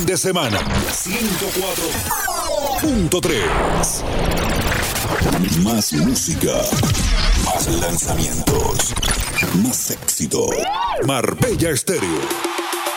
de semana. 104.3. Más música, más lanzamientos, más éxito. Marbella Estéreo.